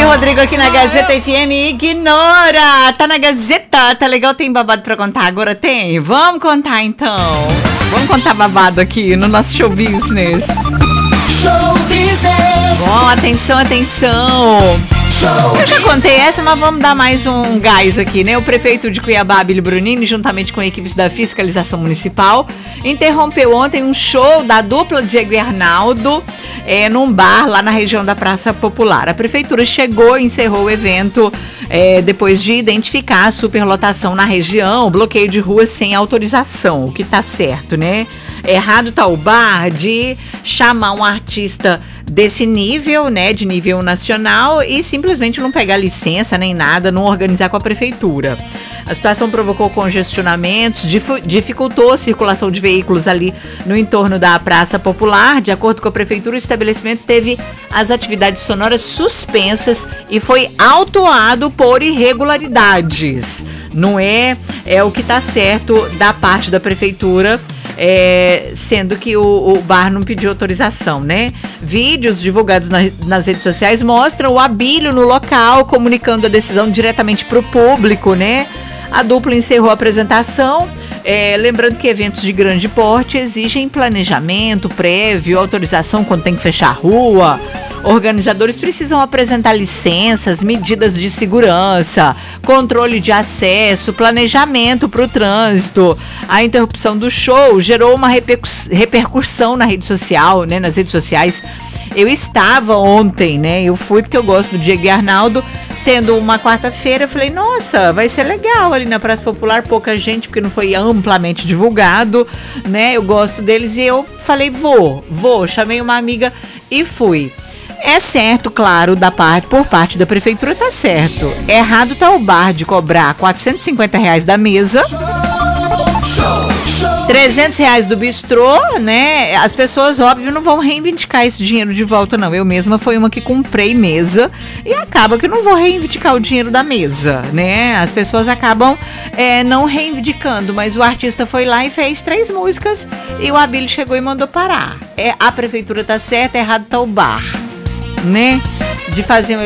Rodrigo aqui na Gazeta FM. Ignora! Tá na Gazeta, tá legal? Tem babado pra contar? Agora tem? Vamos contar então. Vamos contar babado aqui no nosso show business. Show business. Bom, atenção, atenção. Eu já contei essa, mas vamos dar mais um gás aqui, né? O prefeito de Cuiabá, Abílio Brunini, juntamente com equipes da Fiscalização Municipal, interrompeu ontem um show da dupla Diego e Arnaldo num bar lá na região da Praça Popular. A prefeitura chegou e encerrou o evento depois de identificar a superlotação na região, bloqueio de ruas sem autorização, o que tá certo, né? Errado tá o bar de chamar um artista desse nível, né, de nível nacional e simplesmente não pegar licença nem nada, não organizar com a prefeitura. A situação provocou congestionamentos, dificultou a circulação de veículos ali no entorno da Praça Popular. De acordo com a prefeitura, o estabelecimento teve as atividades sonoras suspensas e foi autuado por irregularidades. Não é o que está certo da parte da prefeitura. Sendo que o bar não pediu autorização, né? Vídeos divulgados nas redes sociais mostram o Abílio no local, comunicando a decisão diretamente para o público, né? A dupla encerrou a apresentação, lembrando que eventos de grande porte exigem planejamento prévio, autorização quando tem que fechar a rua. Organizadores precisam apresentar licenças, medidas de segurança, controle de acesso, planejamento para o trânsito. A interrupção do show gerou uma repercussão na rede social, né, nas redes sociais. Eu estava ontem, né? Eu fui porque eu gosto do Diego e Arnaldo. Sendo uma quarta-feira, eu falei, nossa, vai ser legal ali na Praça Popular, pouca gente, porque não foi amplamente divulgado, né? Eu gosto deles e eu falei, vou. Chamei uma amiga e fui. É certo, claro, por parte da prefeitura tá certo. Errado tá o bar de cobrar R$450 da mesa, R$300 do bistrô, né? As pessoas, óbvio, não vão reivindicar esse dinheiro de volta, não. Eu mesma fui uma que comprei mesa e acaba que eu não vou reivindicar o dinheiro da mesa, né? As pessoas acabam não reivindicando, mas o artista foi lá e fez 3 músicas e o Abílio chegou e mandou parar. A prefeitura tá certa, errado tá o bar, né? De fazer um